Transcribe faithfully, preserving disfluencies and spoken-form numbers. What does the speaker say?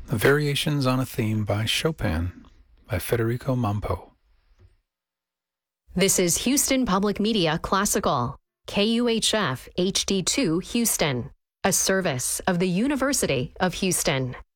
Variations on a Theme by Chopin by Federico Mampo. This is Houston Public Media Classical, K U H F H D two Houston, a service of the University of Houston.